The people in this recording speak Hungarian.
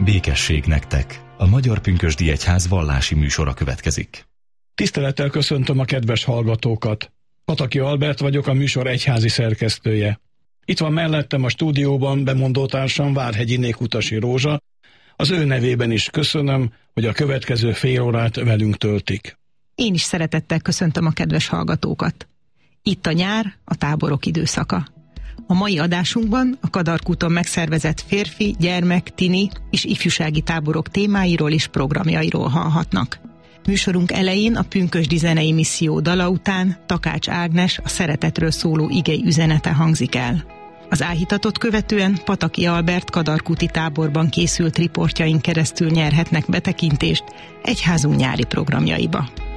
Békesség nektek! A Magyar Pünkösdi Egyház vallási műsora következik. Tisztelettel köszöntöm a kedves hallgatókat. Pataki Albert vagyok, a műsor egyházi szerkesztője. Itt van mellettem a stúdióban bemondótársam Várhegyi Nékutasi Rózsa. Az ő nevében is köszönöm, hogy a következő fél órát velünk töltik. Én is szeretettel köszöntöm a kedves hallgatókat. Itt a nyár, a táborok időszaka. A mai adásunkban a Kadarkúton megszervezett férfi, gyermek, tini és ifjúsági táborok témáiról és programjairól hallhatnak. Műsorunk elején a Pünkösdi Zenei Misszió dala után Takács Ágnes a szeretetről szóló igei üzenete hangzik el. Az áhítatot követően Pataki Albert kadarkúti táborban készült riportjain keresztül nyerhetnek betekintést egyházunk nyári programjaiba.